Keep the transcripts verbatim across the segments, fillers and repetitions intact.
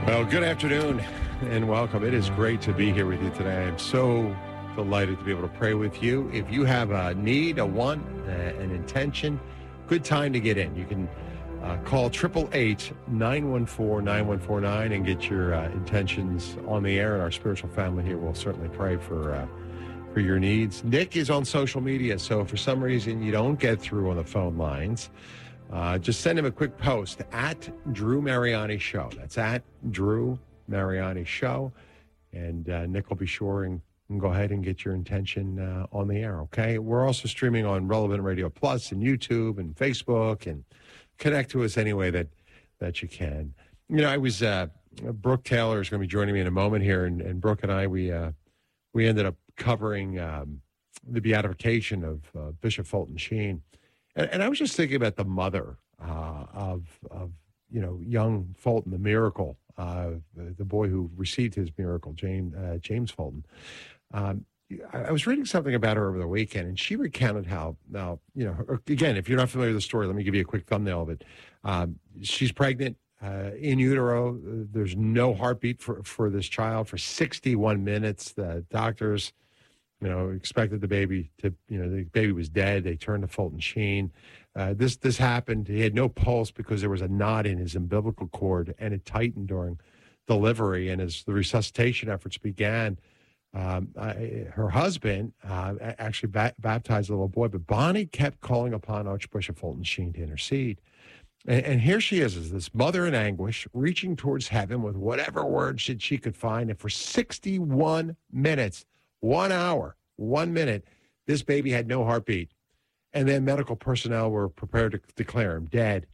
Well, good afternoon and welcome. It is great to be here with you today. I'm so delighted to be able to pray with you. If you have a need, a want, uh, an intention, good time to get in. You can uh, call eight eight eight, nine one four, nine one four nine and get your uh, intentions on the air. And our spiritual family here will certainly pray for uh, for your needs. Nick is on social media, so if for some reason you don't get through on the phone lines, Uh, just send him a quick post at Drew Mariani Show. That's at Drew Mariani Show. And uh, Nick will be sure and, and go ahead and get your intention uh, on the air, okay? We're also streaming on Relevant Radio Plus and YouTube and Facebook, and connect to us any way that, that you can. You know, I was, uh, Brooke Taylor is going to be joining me in a moment here, and, and Brooke and I, we, uh, we ended up covering um, the beatification of uh, Bishop Fulton Sheen. And, and I was just thinking about the mother uh, of, of, you know, young Fulton, the miracle, uh, the, the boy who received his miracle, James, uh, James Fulton. Um, I, I was reading something about her over the weekend, and she recounted how, now, you know, her, again, if you're not familiar with the story, let me give you a quick thumbnail of it. Um, she's pregnant, uh, in utero. There's no heartbeat for, for this child for sixty-one minutes. The doctors, you know, expected the baby to, you know, the baby was dead. They turned to Fulton Sheen. Uh, this this happened. He had no pulse because there was a knot in his umbilical cord, and it tightened during delivery. And as the resuscitation efforts began, um, I, her husband uh, actually ba- baptized the little boy, but Bonnie kept calling upon Archbishop Fulton Sheen to intercede. And, and here she is, as this mother in anguish, reaching towards heaven with whatever words that she could find. And for sixty-one minutes, One hour, one minute, this baby had no heartbeat. And then medical personnel were prepared to declare him dead.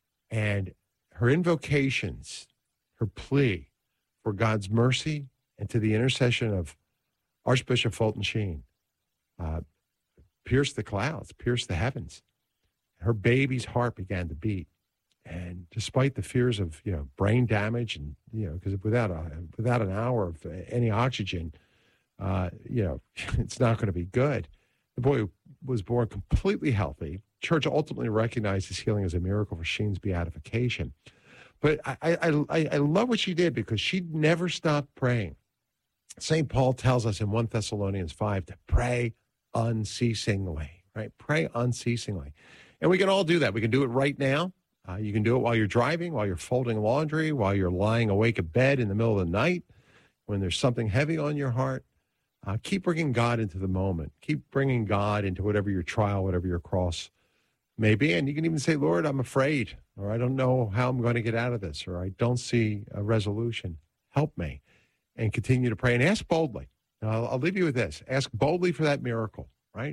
And her invocations, her plea for God's mercy and to the intercession of Archbishop Fulton Sheen uh, pierced the clouds, pierced the heavens. Her baby's heart began to beat. And despite the fears of, you know, brain damage and, you know, because without a, without an hour of any oxygen, Uh, you know, it's not going to be good. The boy was born completely healthy. Church ultimately recognized his healing as a miracle for Sheen's beatification. But I, I, I, I love what she did, because she never stopped praying. Saint Paul tells us in First Thessalonians five to pray unceasingly, right? Pray unceasingly. And we can all do that. We can do it right now. Uh, you can do it while you're driving, while you're folding laundry, while you're lying awake in bed in the middle of the night, when there's something heavy on your heart. Uh, keep bringing God into the moment. Keep bringing God into whatever your trial, whatever your cross may be. And you can even say, Lord, I'm afraid, or I don't know how I'm going to get out of this, or I don't see a resolution. Help me. And continue to pray and ask boldly. Now, I'll, I'll leave you with this. Ask boldly for that miracle, right?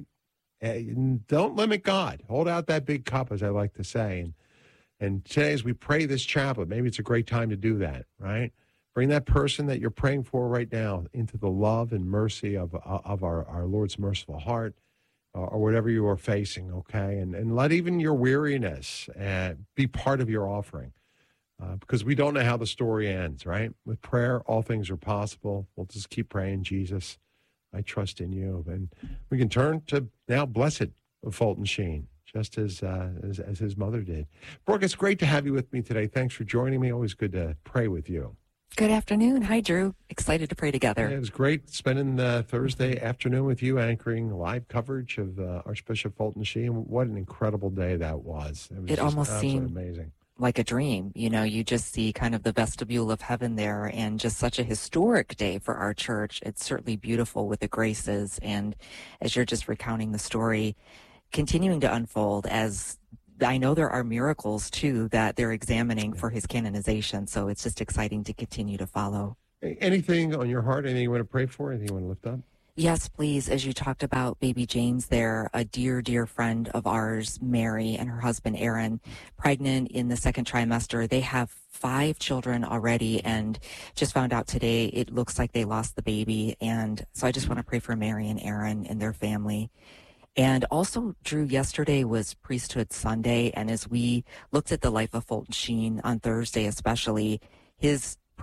And don't limit God. Hold out that big cup, as I like to say. And, and today, as we pray this chaplet, maybe it's a great time to do that, right? Bring that person that you're praying for right now into the love and mercy of of our, our Lord's merciful heart, uh, or whatever you are facing, okay? And and let even your weariness uh, be part of your offering, uh, because we don't know how the story ends, right? With prayer, all things are possible. We'll just keep praying, Jesus, I trust in you. And we can turn to now Blessed Fulton Sheen, just as, uh, as, as his mother did. Brooke, it's great to have you with me today. Thanks for joining me. Always good to pray with you. Good afternoon. Hi, Drew. Excited to pray together. Yeah, it was great spending uh, Thursday afternoon with you, anchoring live coverage of uh, Archbishop Fulton Sheen. What an incredible day that was. It was it almost seemed amazing. Like a dream. You know, you just see kind of the vestibule of heaven there, and just such a historic day for our church. It's certainly beautiful with the graces. And as you're just recounting the story, continuing to unfold, as I know there are miracles, too, that they're examining for his canonization. So it's just exciting to continue to follow. Anything on your heart? Anything you want to pray for? Anything you want to lift up? Yes, please. As you talked about baby James there, a dear, dear friend of ours, Mary, and her husband, Aaron, pregnant in the second trimester. They have five children already, and just found out today it looks like they lost the baby. And so I just want to pray for Mary and Aaron and their family. And also, Drew, yesterday was Priesthood Sunday, and as we looked at the life of Fulton Sheen on Thursday especially, his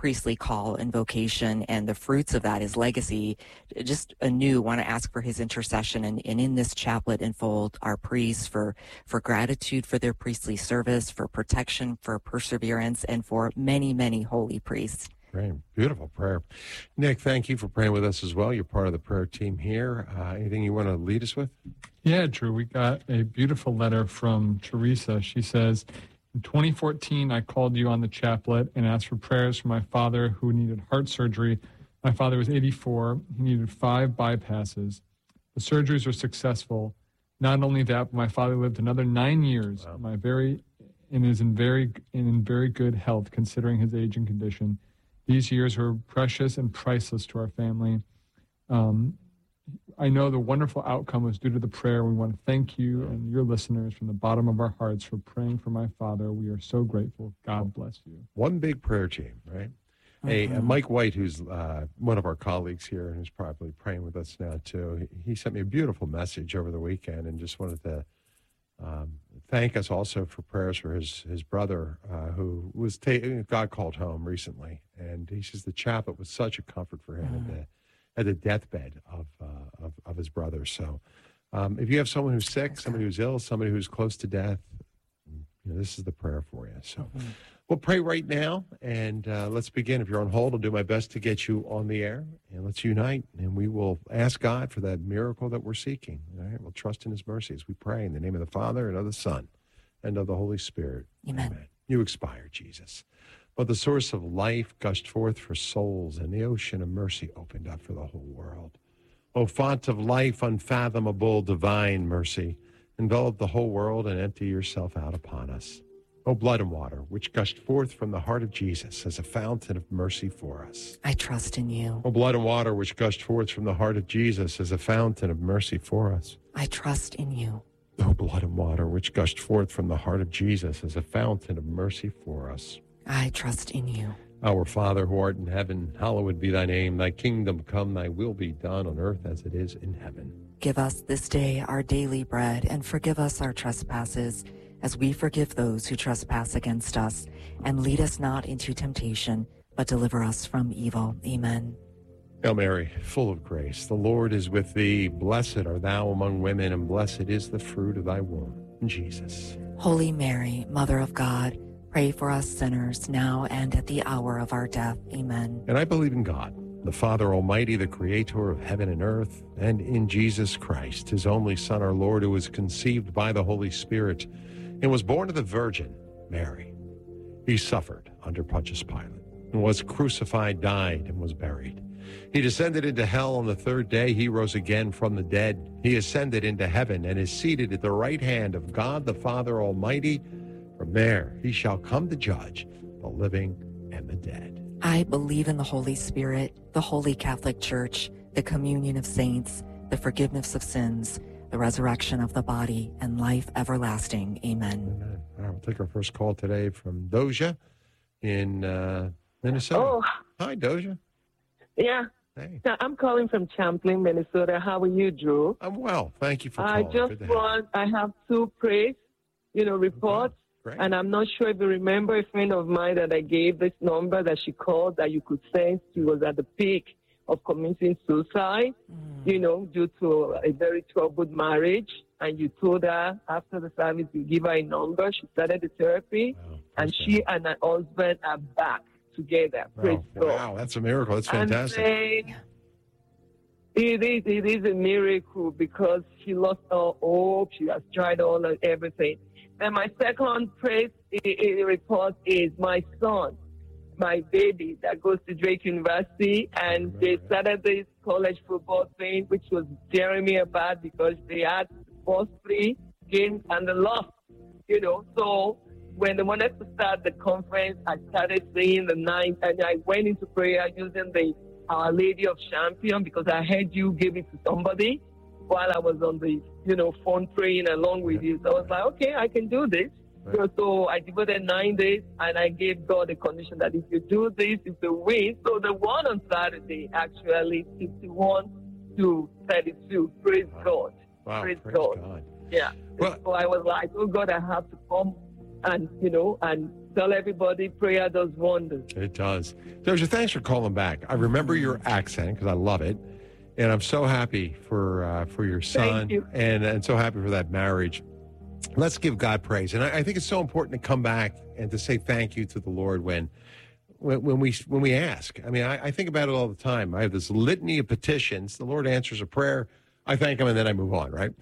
priestly call and vocation, and the fruits of that, his legacy, just anew want to ask for his intercession. And, and in this chaplet enfold our priests for, for gratitude for their priestly service, for protection, for perseverance, and for many, many holy priests. Great. Beautiful prayer. Nick, thank you for praying with us as well. You're part of the prayer team here. Uh, anything you want to lead us with? Yeah, Drew, we got a beautiful letter from Teresa. She says, in twenty fourteen, I called you on the chaplet and asked for prayers for my father who needed heart surgery. My father was eighty-four. He needed five bypasses. The surgeries were successful. Not only that, but my father lived another nine years. Wow. My very and is in very in very good health considering his age and condition. These years were precious and priceless to our family. Um, I know the wonderful outcome was due to the prayer. We want to thank you and your listeners from the bottom of our hearts for praying for my father. We are so grateful. God bless you. One big prayer team, right? Mm-hmm. Hey, uh, Mike White, who's uh, one of our colleagues here and who's probably praying with us now too, he, he sent me a beautiful message over the weekend and just wanted to um, thank us also for prayers for his his brother uh, who was ta- God called home recently, and he says the chaplet was such a comfort for him mm-hmm. at the at the deathbed of uh, of, of his brother. So, um, if you have someone who's sick, somebody who's ill, somebody who's close to death, you know, this is the prayer for you. So, mm-hmm. we'll pray right now, and uh, let's begin. If you're on hold, I'll do my best to get you on the air, and let's unite, and we will ask God for that miracle that we're seeking. All right, we'll trust in His mercy as we pray in the name of the Father and of the Son and of the Holy Spirit. Amen. Amen. You expire, Jesus. But the source of life gushed forth for souls, and the ocean of mercy opened up for the whole world. O font of life, unfathomable, divine mercy, envelop the whole world and empty yourself out upon us. O blood and water, which gushed forth from the heart of Jesus as a fountain of mercy for us. I trust in you. O blood and water, which gushed forth from the heart of Jesus as a fountain of mercy for us. I trust in you. O blood and water, which gushed forth from the heart of Jesus as a fountain of mercy for us. I trust in you. Our Father, who art in heaven, hallowed be thy name. Thy kingdom come, thy will be done on earth as it is in heaven. Give us this day our daily bread, and forgive us our trespasses, as we forgive those who trespass against us. And lead us not into temptation, but deliver us from evil. Amen. Hail Mary, full of grace, the Lord is with thee. Blessed art thou among women, and blessed is the fruit of thy womb, Jesus. Holy Mary, Mother of God, pray for us sinners, now and at the hour of our death. Amen. And I believe in God, the Father Almighty, the creator of heaven and earth, and in Jesus Christ, his only Son, our Lord, who was conceived by the Holy Spirit and was born of the Virgin Mary. He suffered under Pontius Pilate and was crucified, died, and was buried. He descended into hell. On the third day he rose again from the dead. He ascended into heaven and is seated at the right hand of God the Father Almighty. From there he shall come to judge the living and the dead. I believe in the Holy Spirit, the Holy Catholic Church, the communion of saints, the forgiveness of sins, the resurrection of the body, and life everlasting. Amen. Amen. All right, we'll take our first call today from Doja in uh, Minnesota. Oh. Hi, Doja. Yeah. Hey. Now, I'm calling from Champlain, Minnesota. How are you, Drew? I'm well. Thank you for I calling. just want, I have two praise, you know, reports. Great. And I'm not sure if you remember a friend of mine that I gave this number that she called that you could sense she was at the peak of committing suicide, mm. you know, due to a very troubled marriage. And you told her after the service you give her a number. She started the therapy, wow. and she and her husband are back together. Wow. Praise God. Wow, that's a miracle. That's fantastic. And it is, it is a miracle because she lost all hope. She has tried all and everything. And my second praise report is my son, my baby that goes to Drake University, and they started this college football thing, which was tearing me apart because they had first three games and they lost, you know. So when they wanted to start the conference, I started saying the ninth, and I went into prayer using the Our Lady of Champion because I heard you give it to somebody while I was on the, you know, phone praying along with you. So I was like, okay, I can do this. Right. So, so I devoted nine days, and I gave God a condition that if you do this, it's a win. So the one on Saturday, actually, fifty-one to thirty-two. Praise wow. God. Wow, praise, praise God. God. Yeah. Well, so I was like, oh, God, I have to come and, you know, and Tell everybody prayer does wonders. It does. Doja, thanks for calling back. I remember your accent because I love it. And I'm so happy for uh, for your son. Thank you. And, and so happy for that marriage. Let's give God praise. And I, I think it's so important to come back and to say thank you to the Lord when when, when we when we ask. I mean, I, I think about it all the time. I have this litany of petitions. The Lord answers a prayer. I thank him, and then I move on, right?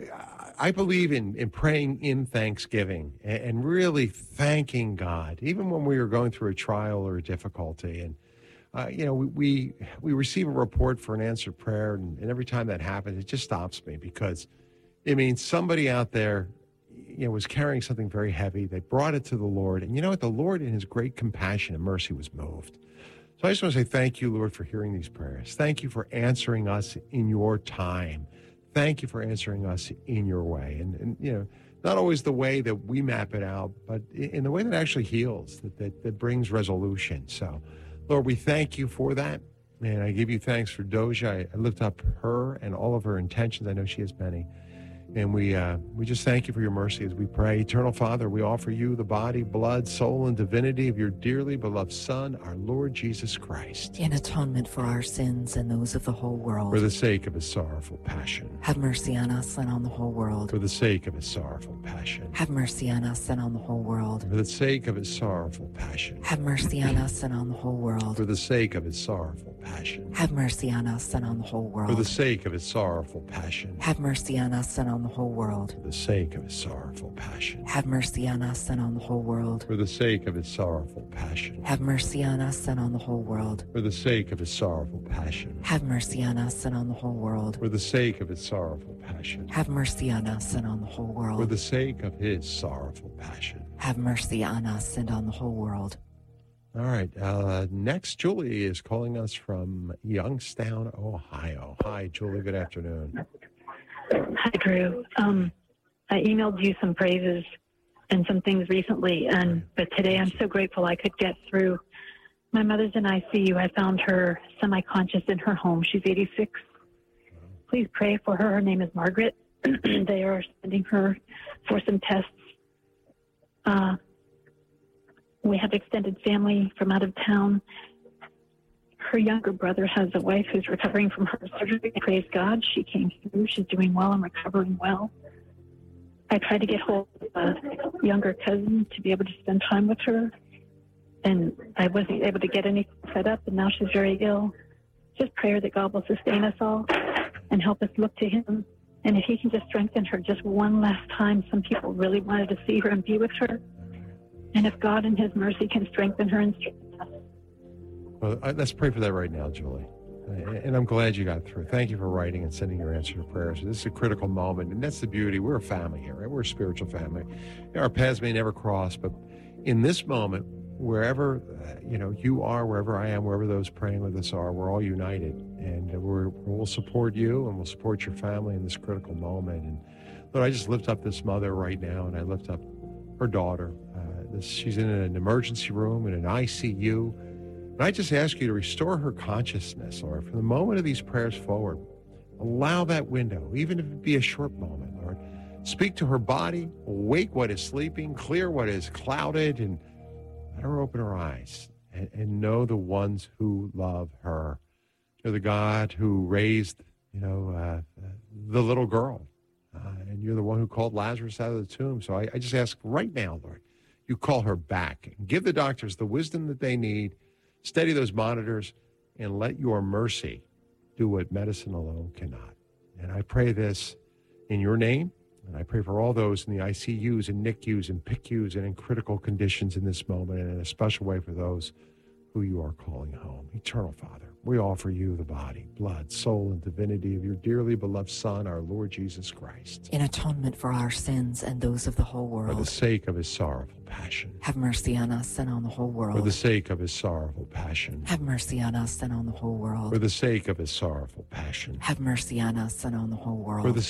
I believe in, in praying in thanksgiving and, and really thanking God, even when we are going through a trial or a difficulty. And, uh, you know, we, we we receive a report for an answered prayer, and, and every time that happens, it just stops me because it means somebody out there, you know, was carrying something very heavy. They brought it to the Lord. And you know what? The Lord, in his great compassion and mercy, was moved. So I just want to say thank you, Lord, for hearing these prayers. Thank you for answering us in your time. Thank you for answering us in your way. And, and you know, not always the way that we map it out, but in the way that actually heals, that, that, that brings resolution. So, Lord, we thank you for that. And I give you thanks for Doja. I, I lift up her and all of her intentions. I know she has many. And we uh, we just thank you for your mercy as we pray. Eternal Father, we offer you the body, blood, soul, and divinity of your dearly beloved Son, our Lord Jesus Christ. In atonement for our sins and those of the whole world. For the sake of his sorrowful passion. Have mercy on us and on the whole world. For the sake of his sorrowful passion. Have mercy on us and on the whole world. For the sake of his sorrowful passion. Have mercy on us and on the whole world. For the sake of his sorrowful passion. Have mercy on us and on the whole world. For the sake of his sorrowful passion. Have mercy on us and on the whole world. For the sake of his sorrowful passion. Have mercy on us and on the whole world. For the sake of his sorrowful passion. Have mercy on us and on the whole world. For the sake of his sorrowful passion. Have mercy on us and on the whole world. For the sake of his sorrowful passion. Have mercy on us and on the whole world. For the sake of his sorrowful passion. Have mercy on us and on the whole world. All right. Uh, next, Julie is calling us from Youngstown, Ohio. Hi, Julie. Good afternoon. Hi, Drew. Um, I emailed you some praises and some things recently, and but today I'm so grateful I could get through. My mother's in I C U. I found her semi-conscious in her home. She's eighty-six. Please pray for her. Her name is Margaret. They are sending her for some tests. Uh, we have extended family from out of town. Her younger brother has a wife who's recovering from her surgery. Praise God, she came through. She's doing well and recovering well. I tried to get hold of a younger cousin to be able to spend time with her, and I wasn't able to get anything set up, and now she's very ill. Just prayer that God will sustain us all and help us look to him. And if he can just strengthen her just one last time, some people really wanted to see her and be with her. And if God in his mercy can strengthen her and strengthen us. Well, I, let's pray for that right now, Julie. And I'm glad you got through. Thank you for writing and sending your answer to prayers. This is a critical moment, and that's the beauty. We're a family here, right? We're a spiritual family. Our paths may never cross, but in this moment, wherever uh, you know you are, wherever I am, wherever those praying with us are, we're all united, and we're, we'll support you, and we'll support your family in this critical moment. And Lord, I just lift up this mother right now, and I lift up her daughter. Uh, this, she's in an emergency room in an I C U. And I just ask you to restore her consciousness, Lord, from the moment of these prayers forward. Allow that window, even if it be a short moment, Lord. Speak to her body, wake what is sleeping, clear what is clouded, and let her open her eyes and, and know the ones who love her. You're the God who raised, you know, uh, the little girl, uh, and you're the one who called Lazarus out of the tomb. So I, I just ask right now, Lord, you call her back. Give the doctors the wisdom that they need. Steady those monitors, and let your mercy do what medicine alone cannot. And I pray this in your name, and I pray for all those in the I C Us and N I C Us and P I C Us and in critical conditions in this moment, and in a special way for those who you are calling home. Eternal Father, we offer you the body, blood, soul, and divinity of your dearly beloved Son, our Lord Jesus Christ. In atonement for our sins and those of the whole For world. the sake of his sorrowful passion. Have mercy on us and on the whole world. For the sake of his sorrowful passion. Have mercy on us and on the whole world. For the sake of his sorrowful passion. Have mercy on us and on the whole world. For the